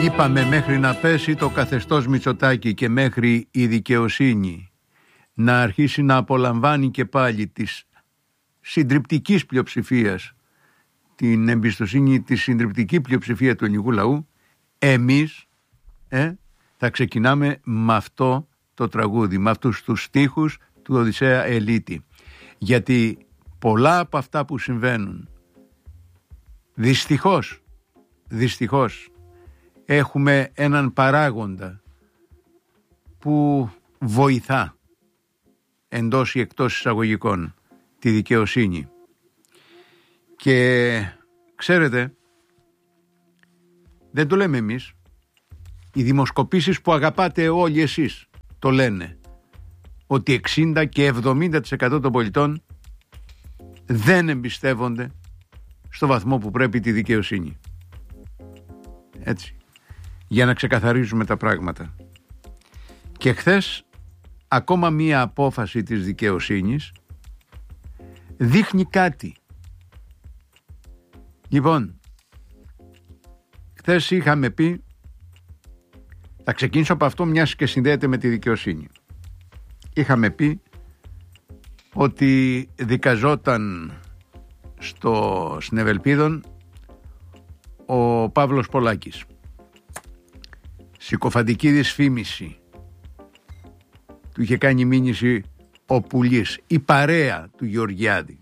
Είπαμε μέχρι να πέσει το καθεστώς Μητσοτάκη και μέχρι η δικαιοσύνη να αρχίσει να απολαμβάνει και πάλι της συντριπτικής πλειοψηφίας, την εμπιστοσύνη της συντριπτική πλειοψηφία του ελληνικού λαού, εμείς θα ξεκινάμε με αυτό το τραγούδι, με αυτούς τους στίχους του Οδυσσέα Ελίτη. Γιατί πολλά από αυτά που συμβαίνουν, δυστυχώς, έχουμε έναν παράγοντα που βοηθά εντός ή εκτός εισαγωγικών τη δικαιοσύνη. Και ξέρετε, δεν το λέμε εμείς, οι δημοσκοπήσεις που αγαπάτε όλοι εσείς το λένε, ότι 60 και 70% των πολιτών δεν εμπιστεύονται στο βαθμό που πρέπει τη δικαιοσύνη. Έτσι, για να ξεκαθαρίζουμε τα πράγματα. Και χθες ακόμα μία απόφαση της δικαιοσύνης δείχνει κάτι. Λοιπόν, χθες είχαμε πει, θα ξεκινήσω από αυτό μιας και συνδέεται με τη δικαιοσύνη. Είχαμε πει ότι δικαζόταν στην Ευελπίδων ο Παύλος Πολάκης. Συκοφαντική δυσφήμιση. Του είχε κάνει μήνυση ο Πουλής, η παρέα του Γεωργιάδη.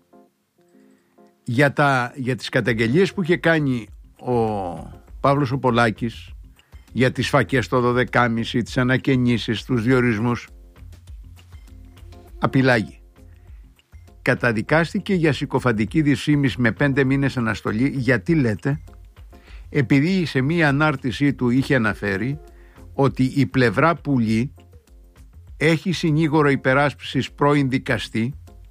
Για τις καταγγελίες που είχε κάνει ο Παύλος ο Πολάκης, για τις φακές στο 12,5, τις ανακαινήσεις, τους διορισμούς, απειλάγει. Καταδικάστηκε για συκοφαντική δυσφήμιση με 5 μήνες αναστολή. Γιατί λέτε? Επειδή σε μία ανάρτησή του είχε αναφέρει ότι η πλευρά Πουλή έχει συνήγορο υπεράσπισης πρώην δικαστή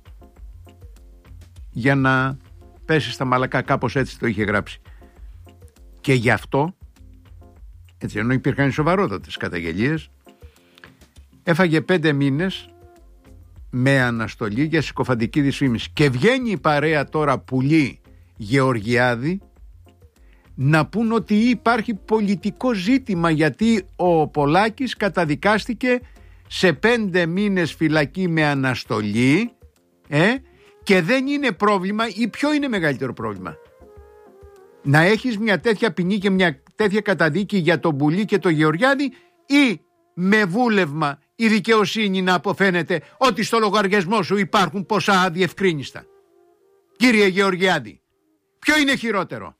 για να πέσει στα μαλακά, κάπως έτσι το είχε γράψει. Και γι' αυτό, έτσι, ενώ υπήρχαν σοβαρότατες καταγγελίες, έφαγε 5 μήνες με αναστολή για συκοφαντική δυσφήμιση. Και βγαίνει η παρέα τώρα Πουλή Γεωργιάδη να πούν ότι υπάρχει πολιτικό ζήτημα, γιατί ο Πολάκης καταδικάστηκε σε 5 μήνες φυλακή με αναστολή και δεν είναι πρόβλημα. Ή ποιο είναι μεγαλύτερο πρόβλημα? Να έχεις μια τέτοια ποινή και μια τέτοια καταδίκη για τον Πουλή και τον Γεωργιάδη, ή με βούλευμα η δικαιοσύνη να αποφαίνεται ότι στο λογαριασμό σου υπάρχουν ποσά αδιευκρίνιστα? Κύριε Γεωργιάδη, ποιο είναι χειρότερο?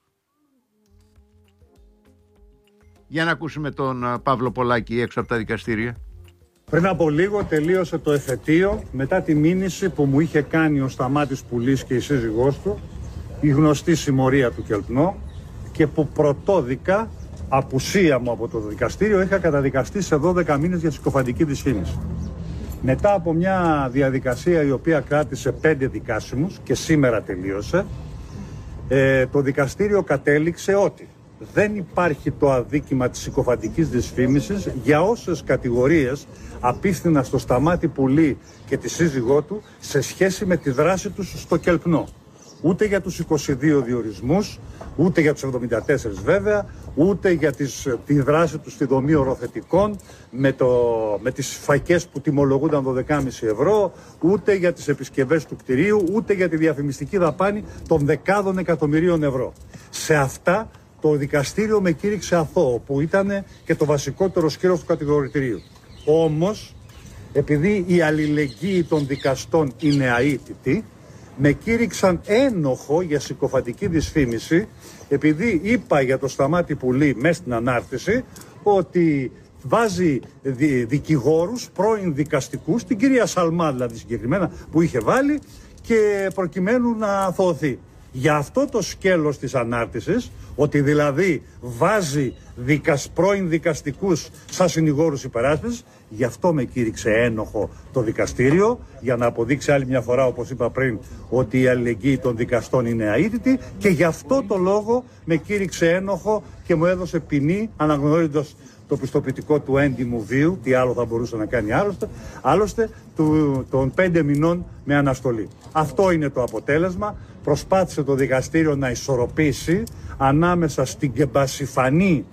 Για να ακούσουμε τον Παύλο Πολάκη έξω από τα δικαστήρια. Πριν από λίγο τελείωσε το εφετείο μετά τη μήνυση που μου είχε κάνει ο Σταμάτης Πουλής και η σύζυγός του, η γνωστή συμμορία του Κελπνό, και που πρωτόδικα απουσία μου από το δικαστήριο είχα καταδικαστεί σε 12 μήνες για συκοφαντική δυσφήμιση. Μετά από μια διαδικασία η οποία κράτησε 5 δικάσιμους και σήμερα τελείωσε, το δικαστήριο κατέληξε ότι δεν υπάρχει το αδίκημα της συκοφαντικής δυσφήμισης για όσες κατηγορίες απίφθηνα στο Σταμάτη Πουλή και τη σύζυγό του σε σχέση με τη δράση τους στο Κελπνό. Ούτε για τους 22 διορισμούς, ούτε για τους 74 βέβαια, ούτε για τη δράση τους στη δομή οροθετικών με τις φακές που τιμολογούνταν 12,5 ευρώ, ούτε για τις επισκευές του κτηρίου, ούτε για τη διαφημιστική δαπάνη των δεκάδων εκατομμυρίων ευρώ. Σε αυτά το δικαστήριο με κήρυξε αθώο, που ήταν και το βασικότερο σκέλος του κατηγορητηρίου. Όμως, επειδή η αλληλεγγύη των δικαστών είναι αίτητη, με κήρυξαν ένοχο για συκοφαντική δυσφήμιση, επειδή είπα για το Σταμάτη Πουλή μέσα στην ανάρτηση ότι βάζει δικηγόρους, πρώην δικαστικούς, την κυρία Σαλμά δηλαδή συγκεκριμένα που είχε βάλει, και προκειμένου να αθωωθεί. Για αυτό το σκέλος της ανάρτησης, ότι δηλαδή βάζει πρώην δικαστικούς σαν συνηγόρους υπεράσπισης, γι' αυτό με κήρυξε ένοχο το δικαστήριο, για να αποδείξει άλλη μια φορά, όπως είπα πριν, ότι η αλληλεγγύη των δικαστών είναι αίτητη, και γι' αυτό το λόγο με κήρυξε ένοχο και μου έδωσε ποινή, αναγνωρίζοντας το πιστοποιητικό του έντιμου βίου, τι άλλο θα μπορούσε να κάνει άλλωστε των 5 μηνών με αναστολή. Αυτό είναι το αποτέλεσμα. Προσπάθησε το δικαστήριο να ισορροπήσει ανάμεσα στην κεμπασιφανή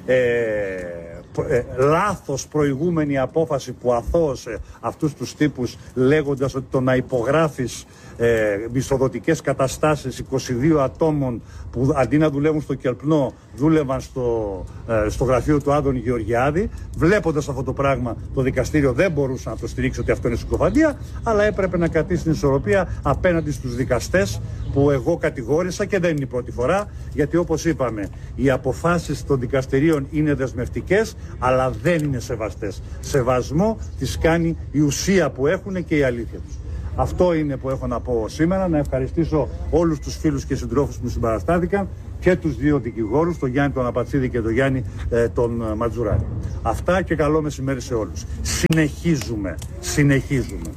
λάθος προηγούμενη απόφαση που αθώωσε αυτούς τους τύπους, λέγοντας ότι το να υπογράφεις μισθοδοτικές καταστάσεις 22 ατόμων που αντί να δουλεύουν στο Κελπνό δούλευαν στο γραφείο του Άδωνη Γεωργιάδη. Βλέποντας αυτό το πράγμα, το δικαστήριο δεν μπορούσε να το στηρίξει ότι αυτό είναι συκοφαντία, αλλά έπρεπε να κρατήσει την ισορροπία απέναντι στους δικαστές που εγώ κατηγόρησα, και δεν είναι η πρώτη φορά, γιατί όπως είπαμε, οι αποφάσεις των δικαστηρίων είναι δεσμευτικές, αλλά δεν είναι σεβαστές. Σεβασμό τις κάνει η ουσία που έχουν και η αλήθεια τους. Αυτό είναι που έχω να πω σήμερα. Να ευχαριστήσω όλους τους φίλους και συντρόφους που μου συμπαραστάθηκαν και τους δύο δικηγόρους, τον Γιάννη τον Απατσίδη και τον Γιάννη τον Ματζουράκη. Αυτά και καλό μεσημέρι σε όλους. Συνεχίζουμε.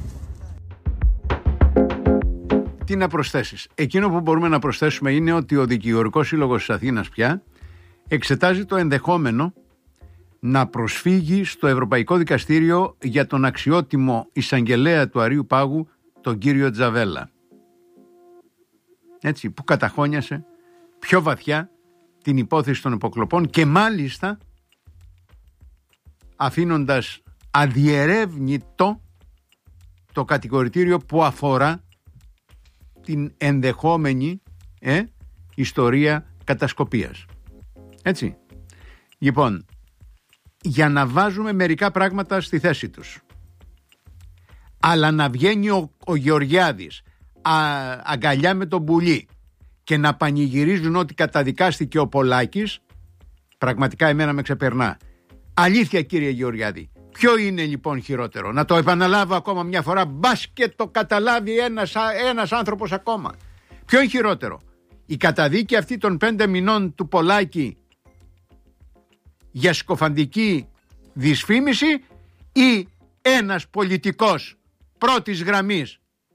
Τι να προσθέσεις? Εκείνο που μπορούμε να προσθέσουμε είναι ότι ο Δικηγορικός Σύλλογος της Αθήνας πια εξετάζει το ενδεχόμενο να προσφύγει στο Ευρωπαϊκό Δικαστήριο για τον αξιότιμο εισαγγελέα του Αρείου Πάγου, τον κύριο Τζαβέλα. Έτσι, που καταχώνιασε πιο βαθιά την υπόθεση των υποκλοπών και μάλιστα αφήνοντας αδιερεύνητο το κατηγορητήριο που αφορά την ενδεχόμενη ιστορία κατασκοπίας. Έτσι. Λοιπόν, για να βάζουμε μερικά πράγματα στη θέση τους, αλλά να βγαίνει ο Γεωργιάδης αγκαλιά με τον Πουλί και να πανηγυρίζουν ότι καταδικάστηκε ο Πολάκης, πραγματικά εμένα με ξεπερνά. Αλήθεια, κύριε Γεωργιάδη, ποιο είναι λοιπόν χειρότερο? Να το επαναλάβω ακόμα μια φορά, μπας και το καταλάβει ένας άνθρωπος ακόμα. Ποιο είναι χειρότερο? Η καταδίκη αυτή των 5 μηνών του Πολάκη για σκοφαντική δυσφήμιση, ή ένας πολιτικός πρώτης γραμμής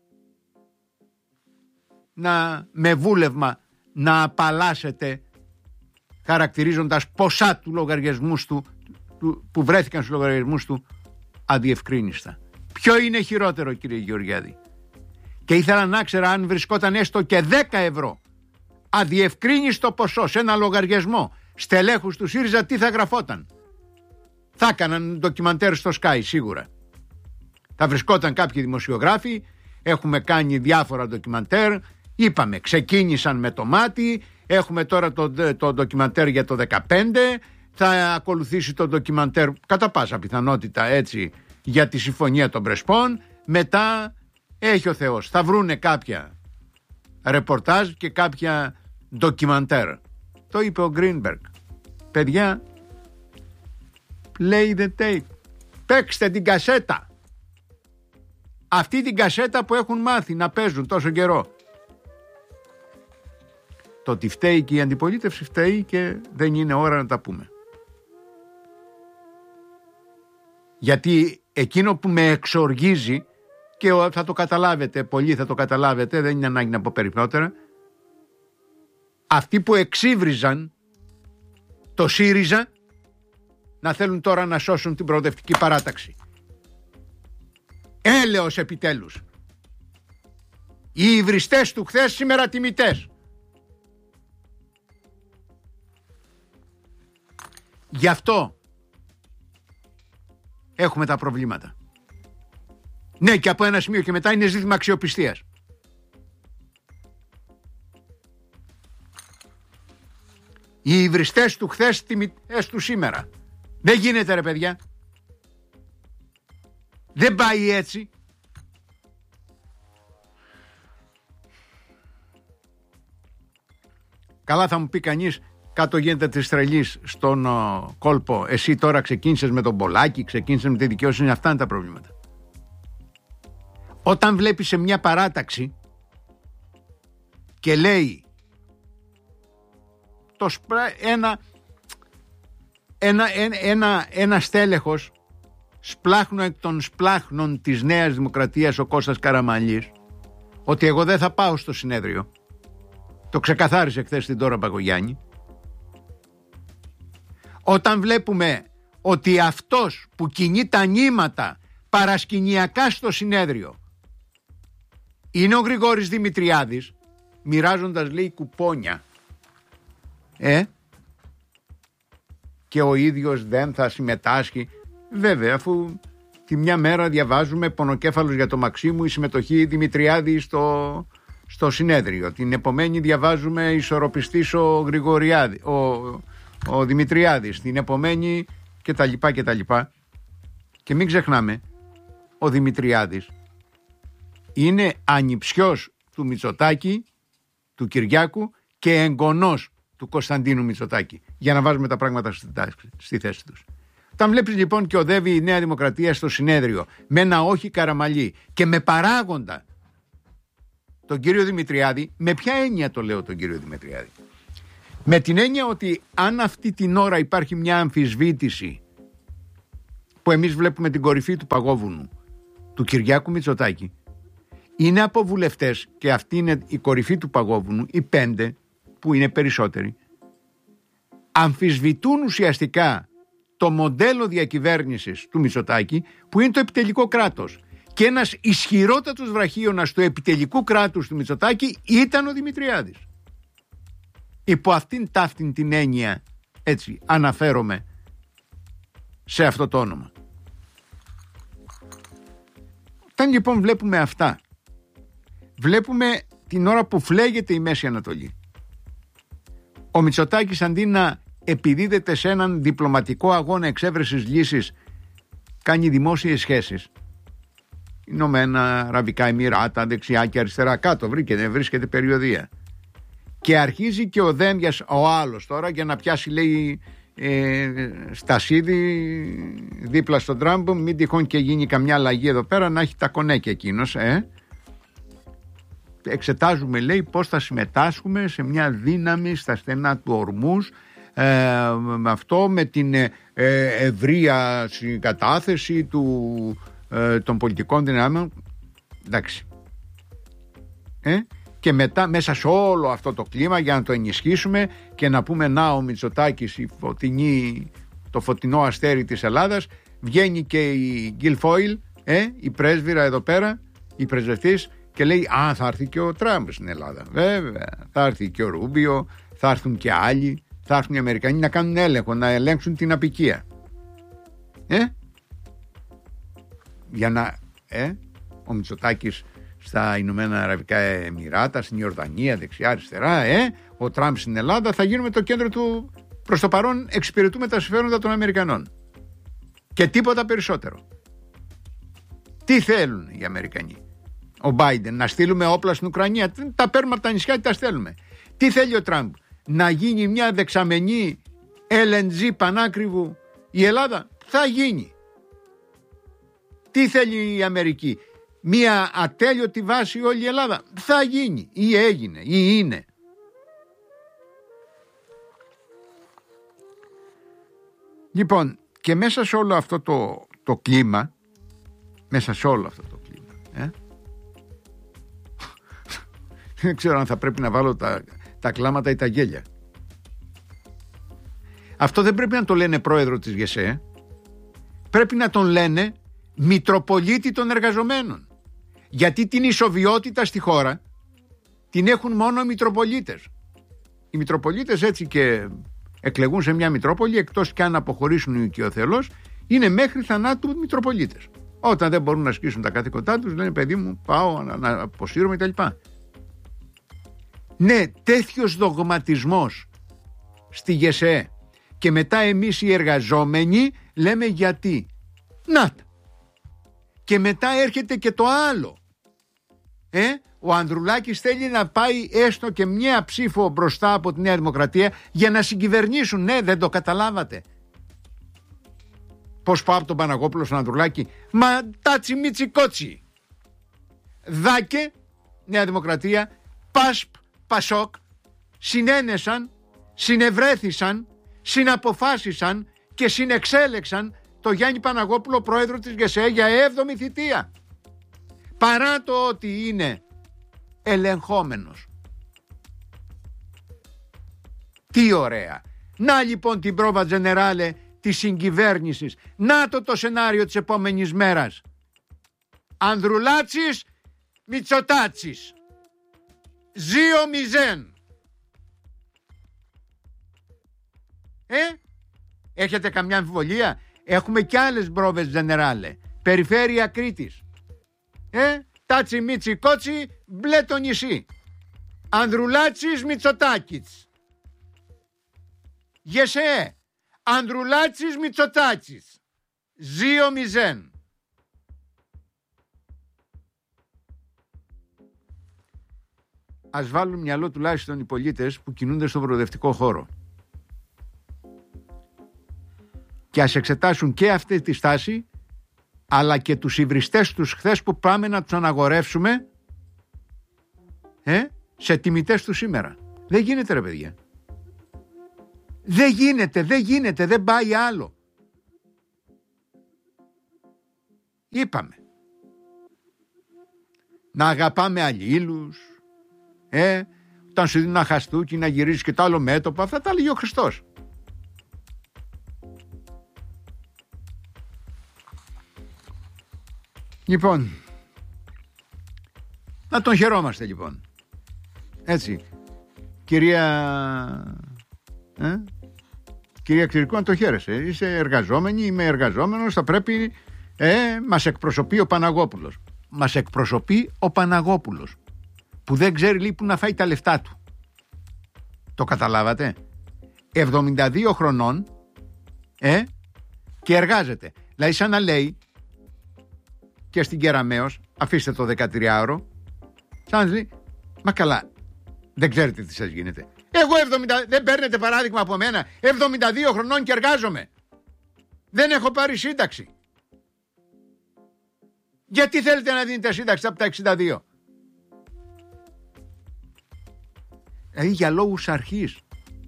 με βούλευμα να απαλλάσσεται χαρακτηρίζοντας ποσά του λογαριασμούς του που βρέθηκαν στους λογαριασμούς του αδιευκρίνιστα? Ποιο είναι χειρότερο, κύριε Γεωργιάδη? Και ήθελα να ξέρω, αν βρισκόταν έστω και 10 ευρώ αδιευκρίνιστο ποσό σε ένα λογαριασμό στελέχους του ΣΥΡΙΖΑ, τι θα γραφόταν? Θα έκαναν ντοκιμαντέρ στο Sky σίγουρα. Θα βρισκόταν κάποιοι δημοσιογράφοι, έχουμε κάνει διάφορα ντοκιμαντέρ, είπαμε, ξεκίνησαν με το μάτι, έχουμε τώρα το ντοκιμαντέρ για το 15, θα ακολουθήσει το ντοκιμαντέρ κατά πάσα πιθανότητα έτσι για τη συμφωνία των Πρεσπών, μετά έχει ο Θεός, θα βρούνε κάποια ρεπορτάζ και κάποια ντοκιμαντέρ. Το είπε ο Γκρίνμπεργκ. Παιδιά, play the tape. Παίξτε την κασέτα. Αυτή την κασέτα που έχουν μάθει να παίζουν τόσο καιρό. Το ότι φταίει και η αντιπολίτευση φταίει και δεν είναι ώρα να τα πούμε. Γιατί εκείνο που με εξοργίζει, και θα το καταλάβετε, πολλοί θα το καταλάβετε, δεν είναι ανάγκη να πω περισσότερα, αυτοί που εξύβριζαν το ΣΥΡΙΖΑ να θέλουν τώρα να σώσουν την προοδευτική παράταξη. Έλεος επιτέλους. Οι υβριστές του χθες σήμερα τιμητές. Γι' αυτό έχουμε τα προβλήματα. Ναι, και από ένα σημείο και μετά είναι ζήτημα αξιοπιστίας. Οι υβριστές του χθες τιμητές του σήμερα. Δεν γίνεται, ρε παιδιά. Δεν πάει έτσι. Καλά, θα μου πει κανείς, κάτω γίνεται της τρελής στον κόλπο. Εσύ τώρα ξεκίνησες με τον Πολάκη, ξεκίνησες με τη δικαιοσύνη. Αυτά είναι τα προβλήματα. Όταν βλέπεις σε μια παράταξη και λέει ένα στέλεχος σπλάχνο εκ των σπλάχνων της Νέας Δημοκρατίας, ο Κώστας Καραμανλής, ότι εγώ δεν θα πάω στο συνέδριο. Το ξεκαθάρισε χθες την Δώρα Μπακογιάννη. Όταν βλέπουμε ότι αυτός που κινεί τα νήματα παρασκηνιακά στο συνέδριο είναι ο Γρηγόρης Δημητριάδης, μοιράζοντας, λέει, κουπόνια και ο ίδιος δεν θα συμμετάσχει. Βέβαια, αφού τη μια μέρα διαβάζουμε πονοκέφαλος για το Μαξίμου, η συμμετοχή Δημητριάδη στο συνέδριο. Την επομένη διαβάζουμε ισορροπιστής ο Δημητριάδης. Την επομένη κτλ. Και μην ξεχνάμε, ο Δημητριάδης είναι ανιψιός του Μητσοτάκη, του Κυριάκου και εγγονός του Κωνσταντίνου Μητσοτάκη, για να βάζουμε τα πράγματα στη θέση τους. Όταν βλέπεις λοιπόν και οδεύει η Νέα Δημοκρατία στο συνέδριο με ένα όχι Καραμαλή και με παράγοντα τον κύριο Δημητριάδη, με ποια έννοια το λέω τον κύριο Δημητριάδη? Με την έννοια ότι αν αυτή την ώρα υπάρχει μια αμφισβήτηση που εμείς βλέπουμε την κορυφή του παγόβουνου του Κυριάκου Μητσοτάκη, είναι από βουλευτές, και αυτή είναι η κορυφή του παγόβουνου, οι 5 που είναι περισσότεροι, αμφισβητούν ουσιαστικά το μοντέλο διακυβέρνησης του Μητσοτάκη, που είναι το επιτελικό κράτος. Και ένας ισχυρότατος βραχίωνας του επιτελικού κράτους του Μητσοτάκη ήταν ο Δημητριάδης. Υπό αυτήν ταύτην την έννοια, έτσι αναφέρομαι σε αυτό το όνομα. Όταν λοιπόν βλέπουμε αυτά, βλέπουμε την ώρα που φλέγεται η Μέση Ανατολή, ο Μητσοτάκης αντί να επιδίδεται σε έναν διπλωματικό αγώνα εξέβρεσης λύσης, κάνει δημόσιες σχέσεις. Ηνωμένα Αραβικά Εμιράτα, δεξιά και αριστερά, κάτω βρίσκεται περιοδία. Και αρχίζει και ο Δένδιας, ο άλλος τώρα, για να πιάσει, λέει, στασίδι δίπλα στον Τραμπ, μην τυχόν και γίνει καμιά αλλαγή εδώ πέρα, να έχει τα κονέκια εκείνος. Εξετάζουμε, λέει, πώς θα συμμετάσχουμε σε μια δύναμη στα στενά του Ορμούς, με αυτό, με την ευρεία συγκατάθεση των πολιτικών δυνάμεων. Εντάξει. Και μετά, μέσα σε όλο αυτό το κλίμα, για να το ενισχύσουμε και να πούμε, να, ο Μητσοτάκης, το φωτεινό αστέρι της Ελλάδας, βγαίνει και η Γκιλφόιλ, η πρέσβυρα εδώ πέρα, η πρεσβευτής, και λέει, θα έρθει και ο Τραμπ στην Ελλάδα. Βέβαια, θα έρθει και ο Ρούμπιο, θα έρθουν και άλλοι, θα έρθουν οι Αμερικανοί να κάνουν έλεγχο, να ελέγξουν την αποικία. Για να, ο Μητσοτάκης στα Ηνωμένα Αραβικά Εμιράτα, στην Ιορδανία, δεξιά, αριστερά, ο Τραμπ στην Ελλάδα, θα γίνουμε το κέντρο του. Προς το παρόν εξυπηρετούμε τα συμφέροντα των Αμερικανών. Και τίποτα περισσότερο. Τι θέλουν οι Αμερικανοί? Ο Μπάιντεν, να στείλουμε όπλα στην Ουκρανία? Τα παίρνουμε από τα νησιά και τα στέλνουμε. Τι θέλει ο Τραμπ? Να γίνει μια δεξαμενή LNG πανάκριβου η Ελλάδα? Θα γίνει. Τι θέλει η Αμερική? Μια ατέλειωτη βάση όλη η Ελλάδα? Θα γίνει, ή έγινε, ή είναι. Λοιπόν, και μέσα σε όλο αυτό το κλίμα, δεν ξέρω αν θα πρέπει να βάλω τα κλάματα ή τα γέλια. Αυτό δεν πρέπει να το λένε πρόεδρο της ΓΕΣΕ, πρέπει να τον λένε Μητροπολίτη των Εργαζομένων. Γιατί την ισοβιότητα στη χώρα την έχουν μόνο οι Μητροπολίτες. Οι Μητροπολίτες, έτσι και εκλεγούν σε μια Μητρόπολη, εκτός και αν αποχωρήσουν οι οικειοθελώς, είναι μέχρι θανάτου Μητροπολίτες. Όταν δεν μπορούν να ασκήσουν τα καθήκοντά τους, λένε, παιδί μου, πάω να αποσύρωμαι κτλ. Ναι, τέτοιος δογματισμός στη ΓΕΣΕ, και μετά εμείς οι εργαζόμενοι λέμε γιατί. Να. Και μετά έρχεται και το άλλο. Ο Ανδρουλάκης θέλει να πάει έστω και μια ψήφο μπροστά από τη Νέα Δημοκρατία για να συγκυβερνήσουν. Ναι, δεν το καταλάβατε? Πώς πάω από τον Παναγόπουλο στον Ανδρουλάκη? Μα τάτσι μίτσι κότσι. Δάκε, Νέα Δημοκρατία, ΠΑΣΠ, ΠΑΣΟΚ συνένεσαν, συνευρέθησαν, συναποφάσισαν και συνεξέλεξαν το Γιάννη Παναγόπουλο πρόεδρο της ΓΕΣΕ για 7η θητεία. Παρά το ότι είναι ελεγχόμενος. Τι ωραία. Να λοιπόν την πρόβα τζενεράλε της συγκυβέρνησης. Να το σενάριο της επόμενης μέρας. Ανδρουλάτσης, Μητσοτάτσης. 2-0. Έχετε καμιά αμφιβολία? Έχουμε κι άλλες μπρόβες τζενεράλε. Περιφέρεια Κρήτης. Τάτσι μίτσι κότσι, μπλε το νησί. Ανδρουλάτσις Μητσοτάκης. Γεσέ. Ανδρουλάτσις Μητσοτάκης. 2-0. Ας βάλουν μυαλό τουλάχιστον οι πολίτες που κινούνται στον προοδευτικό χώρο. Και ας εξετάσουν και αυτή τη στάση, αλλά και τους υβριστές τους χθες που πάμε να τους αναγορεύσουμε σε τιμητές του σήμερα. Δεν γίνεται ρε παιδιά. Δεν γίνεται, δεν πάει άλλο. Είπαμε να αγαπάμε αλλήλους, όταν σου δίνει ένα χαστούκι να γυρίζεις και το άλλο μέτωπο, αυτά τα λέγει ο Χριστός. Λοιπόν, να τον χαιρόμαστε λοιπόν. Έτσι, κυρία Ξηρικού, να το χαίρεσαι. Είσαι εργαζόμενη, είμαι εργαζόμενος, θα πρέπει, μας εκπροσωπεί ο Παναγόπουλος. Μας εκπροσωπεί ο Παναγόπουλος, που δεν ξέρει λίγο που να φάει τα λεφτά του. Το καταλάβατε? 72 χρονών και εργάζεται. Δηλαδή σαν να λέει και στην Κεραμέως, αφήστε το 13ωρο, σαν να λέει, μα καλά, δεν ξέρετε τι σας γίνεται. Εγώ δεν παίρνετε παράδειγμα από μένα, 72 χρονών και εργάζομαι. Δεν έχω πάρει σύνταξη. Γιατί θέλετε να δίνετε σύνταξη από τα 62? Δηλαδή για λόγους αρχής.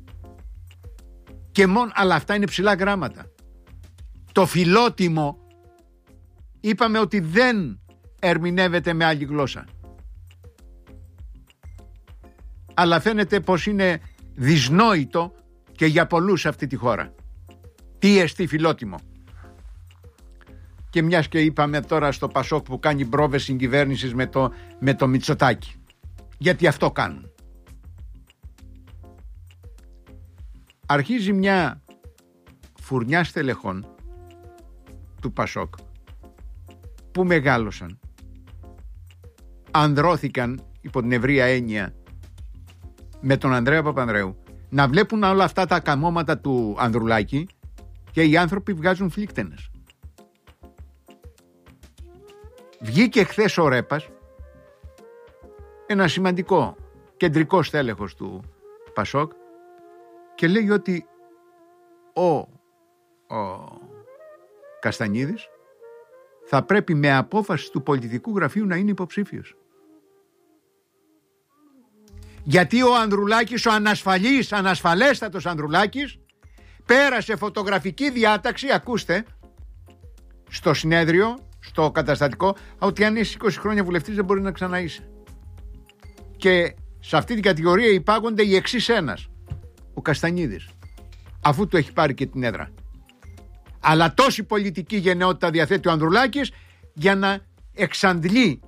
Και μόνο, αλλά αυτά είναι ψηλά γράμματα. Το φιλότιμο είπαμε ότι δεν ερμηνεύεται με άλλη γλώσσα. Αλλά φαίνεται πως είναι δυσνόητο και για πολλούς σε αυτή τη χώρα. Τι εστί φιλότιμο? Και μιας και είπαμε τώρα στο Πασόκ που κάνει μπρόβες συγκυβέρνησης με το Μητσοτάκη. Γιατί αυτό κάνουν. Αρχίζει μια φουρνιά στελεχών του Πασόκ που μεγάλωσαν, ανδρώθηκαν υπό την ευρεία έννοια με τον Ανδρέα Παπανδρέου, να βλέπουν όλα αυτά τα καμώματα του Ανδρουλάκη και οι άνθρωποι βγάζουν φλίκτενες. Βγήκε χθες ο Ρέπας, ένα σημαντικό κεντρικό στέλεχος του Πασόκ, και λέει ότι ο Καστανίδης θα πρέπει με απόφαση του πολιτικού γραφείου να είναι υποψήφιος. Γιατί ο Ανδρουλάκης, ο ανασφαλέστατος Ανδρουλάκης, πέρασε φωτογραφική διάταξη, ακούστε, στο συνέδριο, στο καταστατικό, ότι αν είσαι 20 χρόνια βουλευτής δεν μπορεί να ξαναείσαι. Και σε αυτή την κατηγορία υπάγονται οι εξής ένας, ο Καστανίδης, αφού του έχει πάρει και την έδρα. Αλλά τόση πολιτική γενναιότητα διαθέτει ο Ανδρουλάκης για να εξαντλεί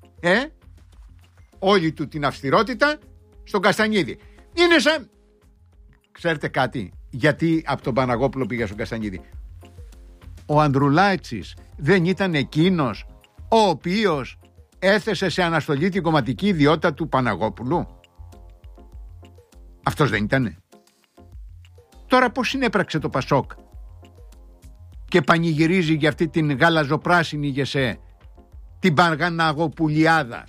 όλη του την αυστηρότητα στον Καστανίδη. Είναι σαν... Ξέρετε κάτι, γιατί από τον Παναγόπουλο πήγα στον Καστανίδη? Ο Ανδρουλάκης δεν ήταν εκείνος ο οποίος έθεσε σε αναστολή την κομματική ιδιότητα του Παναγόπουλου? Αυτός δεν ήτανε? Τώρα πώς συνέπραξε το Πασόκ και πανηγυρίζει για αυτή την γαλαζοπράσινη γεσέ, την Παναγοπουλιάδα?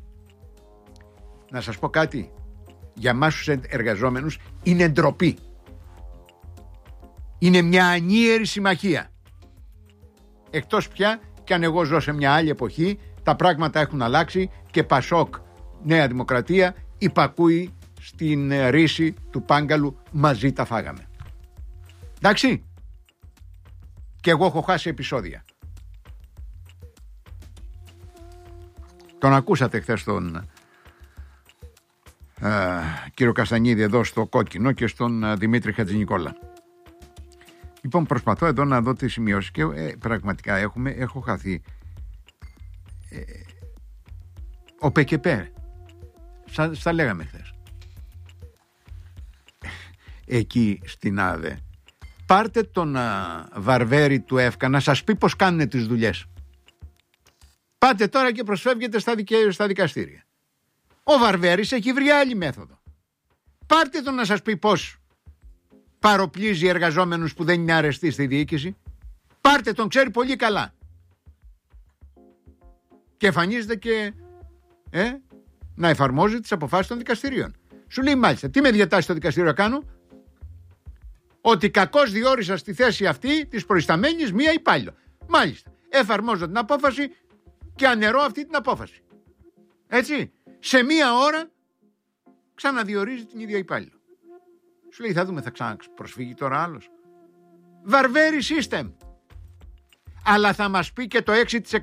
Να σας πω κάτι, για εμάς τους εργαζόμενους είναι ντροπή. Είναι μια ανίερη συμμαχία. Εκτός πια και αν εγώ ζω σε μια άλλη εποχή, τα πράγματα έχουν αλλάξει και Πασόκ Νέα Δημοκρατία υπακούει στην ρίση του Πάγκαλου, μαζί τα φάγαμε. Εντάξει, και εγώ έχω χάσει επεισόδια. Τον ακούσατε χθες τον κύριο Καστανίδη εδώ στο Κόκκινο και στον Δημήτρη Χατζηνικόλα. Λοιπόν, προσπαθώ εδώ να δω τις σημειώσεις και πραγματικά έχω χαθεί. Ο ΠΚΠ, στα λέγαμε χθες, εκεί στην ΑΔΕ Πάρτε τον Βαρβέρη του ΕΦΚΑ να σας πει πώς κάνουν τις δουλειές. Πάτε τώρα και προσφεύγετε στα δικαστήρια. Ο Βαρβέρης έχει βρει άλλη μέθοδο. Πάρτε τον να σας πει πώς παροπλίζει εργαζόμενους που δεν είναι αρεστοί στη διοίκηση. Πάρτε τον, ξέρει πολύ καλά. Και εμφανίζεται και να εφαρμόζει τις αποφάσεις των δικαστηρίων. Σου λέει μάλιστα, τι με διατάσσει το δικαστήριο να κάνω? Ότι κακώς διόρισα στη θέση αυτή της προϊσταμένης μία υπάλληλο. Μάλιστα, εφαρμόζω την απόφαση και αναιρώ αυτή την απόφαση. Έτσι, σε μία ώρα ξαναδιορίζει την ίδια υπάλληλο. Σου λέει, θα δούμε, θα ξαναπροσφύγει τώρα άλλος. Βαρβέρη system. Αλλά θα μας πει και το 6%